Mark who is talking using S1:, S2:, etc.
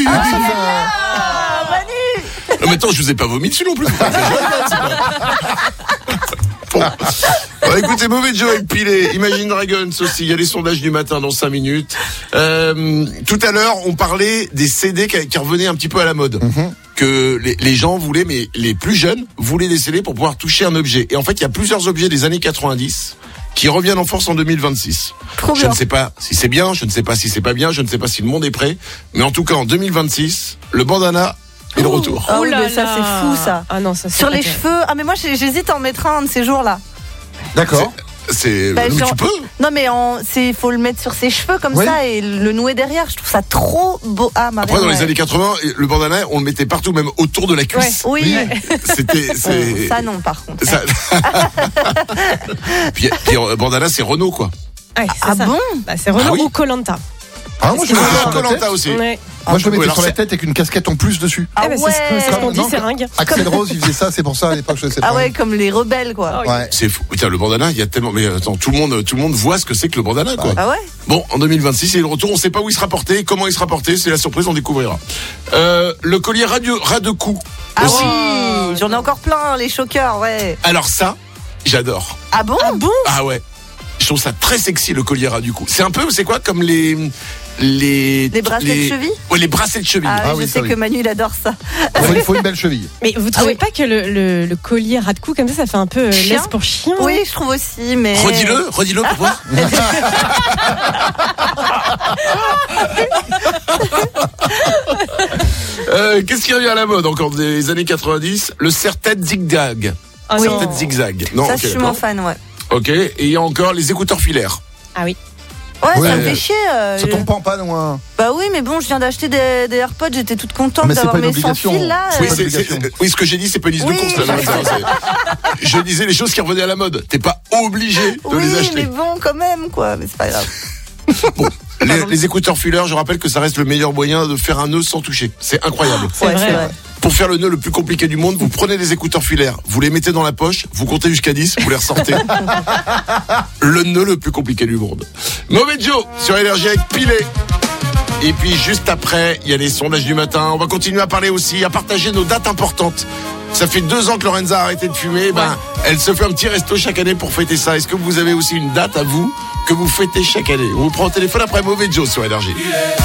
S1: Non, mais attends, je vous ai pas vomi dessus non plus. Bon. Alors, écoutez, mauvais Joe avec Pilé, Imagine Dragons aussi, il y a les sondages du matin dans 5 minutes. Tout à l'heure, on parlait des CD qui revenaient un petit peu à la mode. Que les gens voulaient, mais les plus jeunes voulaient des CD pour pouvoir toucher un objet. Et en fait, il y a plusieurs objets des années 90 qui reviennent en force en 2026. Je ne sais pas si c'est bien, je ne sais pas si c'est pas bien, je ne sais pas si le monde est prêt, mais en tout cas, en 2026, le bandana est de retour.
S2: Ah oui, mais ça c'est fou ça.
S3: Ah non, ça c'est
S2: Sur les cheveux. Ah mais moi j'hésite à en mettre un de ces jours-là.
S4: D'accord.
S1: Mais
S2: genre,
S1: tu peux.
S2: Non mais faut le mettre sur ses cheveux comme ça et le nouer derrière. Je trouve ça trop beau. Ah Marianne.
S1: Après dans les années 80, le bandana, on le mettait partout, même autour de la cuisse.
S2: Ouais. Oui.
S1: C'était.
S2: Ça non par contre.
S1: Ça... puis bandana, c'est Renault quoi.
S3: Ouais,
S2: ah
S3: ça.
S2: bon
S3: C'est Renault ou Koh-Lanta.
S4: Ah moi je le mettais sur la
S1: Koh-Lanta
S4: tête.
S1: aussi.
S3: Ouais.
S4: Moi je le mettais
S1: alors
S4: sur la tête avec une casquette en plus dessus.
S2: Ah
S3: ouais. C'est ce qu'on dit, c'est ringue.
S4: Axel Rose il faisait ça, c'est pour ça à l'époque je sais pas.
S2: Ah ouais, comme les rebelles quoi.
S4: Ouais.
S1: C'est fou. Putain, le bandana, il y a tellement. Mais attends, tout le monde voit ce que c'est que le bandana, quoi.
S2: Ah ouais.
S1: Bon, en 2026, il est de retour. On sait pas où il sera porté, comment il sera porté. C'est la surprise, on découvrira. Le collier ras de cou.
S2: Ah
S1: aussi.
S2: oui, j'en ai encore plein, les choqueurs, ouais.
S1: Alors ça, j'adore.
S2: Ah bon?
S1: Ah ouais. Je trouve ça très sexy, le collier ras du cou. C'est un peu, c'est quoi, comme les
S2: bracelets de cheville.
S1: Ouais, les bracelets de cheville.
S2: Ah, je sais que Manu il adore ça.
S4: Il faut une belle cheville.
S3: Mais vous trouvez pas que le collier ras de cou comme ça fait un peu laisse pour chien?
S2: Oui, je trouve aussi, mais.
S1: Redis-le pour voir. Qu'est-ce qui revient à la mode encore des années 90? Le serre-tête zigzag.
S3: Ah
S1: Serre-tête zigzag. Non,
S2: ça,
S1: okay,
S2: je suis moins fan, ouais.
S1: Ok, et il y a encore les écouteurs filaires.
S3: Ah oui.
S2: Ouais, ça me fait chier.
S4: Ça tombe pas en panne ou un...
S2: Bah oui, mais bon, je viens d'acheter des AirPods, j'étais toute contente
S4: mais
S2: d'avoir
S4: c'est pas
S2: mes
S4: une
S2: sans
S4: obligation.
S2: fil là.
S1: Oui, ce que j'ai dit, c'est pas une liste de courses. Là, je disais les choses qui revenaient à la mode. T'es pas obligé de les acheter.
S2: Oui, mais bon, quand même, quoi. Mais c'est pas grave.
S1: Bon, les écouteurs filaires, je rappelle que ça reste le meilleur moyen de faire un nœud sans toucher. C'est incroyable.
S2: C'est vrai.
S1: Pour faire le nœud le plus compliqué du monde, vous prenez des écouteurs filaires, vous les mettez dans la poche, vous comptez jusqu'à 10, vous les ressortez. Le nœud le plus compliqué du monde. Mauvais Joe sur Énergie avec Pilé. Et puis juste après, il y a les sondages du matin. On va continuer à parler aussi, à partager nos dates importantes. Ça fait 2 ans que Lorenza a arrêté de fumer. Elle se fait un petit resto chaque année pour fêter ça. Est-ce que vous avez aussi une date à vous que vous fêtez chaque année? On vous prend au téléphone après Mauvais Joe sur Énergie.